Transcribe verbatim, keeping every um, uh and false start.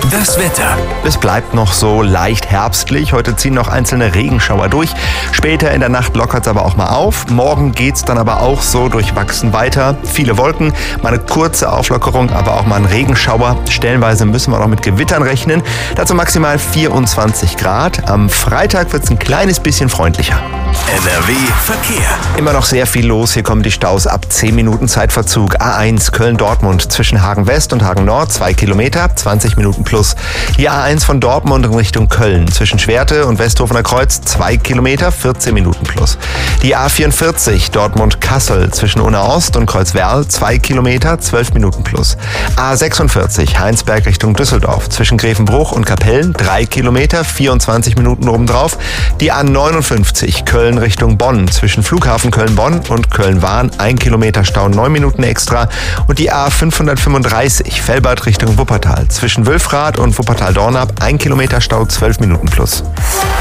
Das Wetter. Es bleibt noch so leicht herbstlich. Heute ziehen noch einzelne Regenschauer durch. Später in der Nacht lockert es aber auch mal auf. Morgen geht's dann aber auch so durchwachsen weiter. Viele Wolken, mal eine kurze Auflockerung, aber auch mal ein Regenschauer. Stellenweise müssen wir noch mit Gewittern rechnen. Dazu maximal vierundzwanzig Grad. Am Freitag wird's ein kleines bisschen freundlicher. N R W Verkehr. Immer noch sehr viel los. Hier kommen die Staus ab zehn Minuten Zeitverzug. A eins Köln-Dortmund zwischen Hagen West und Hagen Nord zwei Kilometer, zwanzig Minuten plus. Die A eins von Dortmund in Richtung Köln zwischen Schwerte und Westhofener Kreuz zwei Kilometer, vierzehn Minuten plus. Die A vierundvierzig Dortmund-Kassel zwischen Unna Ost und Kreuzwerl zwei Kilometer, zwölf Minuten plus. A sechsundvierzig Heinsberg Richtung Düsseldorf zwischen Grevenbruch und Kapellen drei Kilometer, vierundzwanzig Minuten obendrauf. Die A neunundfünfzig Köln Richtung Bonn zwischen Flughafen Köln-Bonn und Köln-Wahn ein Kilometer Stau, neun Minuten extra. Und die A fünfhundertfünfunddreißig Velbert Richtung Wuppertal zwischen Wülfrath und Wuppertal-Dornap ein Kilometer Stau, zwölf Minuten plus.